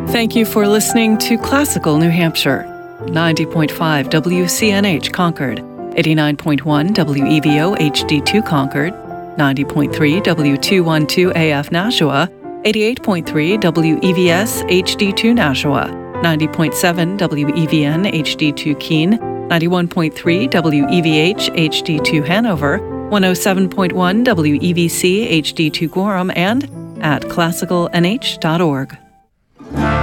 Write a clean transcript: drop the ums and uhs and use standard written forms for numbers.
Thank you for listening to Classical New Hampshire. 90.5 WCNH Concord, 89.1 WEVO HD2 Concord, 90.3 W212 AF Nashua, 88.3 WEVS HD2 Nashua, 90.7 WEVN HD2 Keene, 91.3 WEVH HD2 Hanover, 107.1 WEVC HD2 Gorham, and at classicalnh.org.